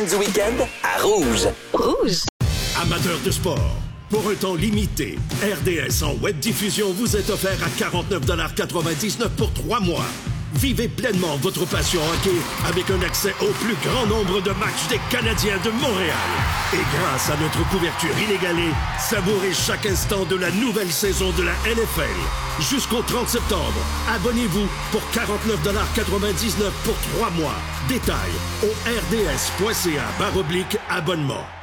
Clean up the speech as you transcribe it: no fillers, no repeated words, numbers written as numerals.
Du week-end à Rouge. Rouge. Amateurs de sport, pour un temps limité, RDS en web diffusion vous est offert à 49,99$ pour 3 mois. Vivez pleinement votre passion hockey avec un accès au plus grand nombre de matchs des Canadiens de Montréal. Et grâce à notre couverture inégalée, savourez chaque instant de la nouvelle saison de la NFL. Jusqu'au 30 septembre, abonnez-vous pour 49,99$ pour 3 mois. Détails au rds.ca/abonnement.